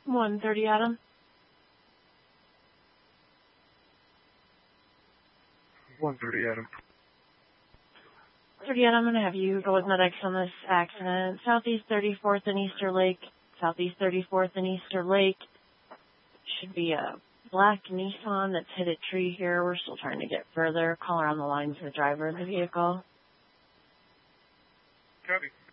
130 Adam. 130 Adam. 30 Adam, I'm going to have you go with medics on this accident. Southeast 34th and Easter Lake. Southeast 34th and Easter Lake. Should be a black Nissan that's hit a tree here. We're still trying to get further. Caller on the line is the driver of the vehicle. Copy.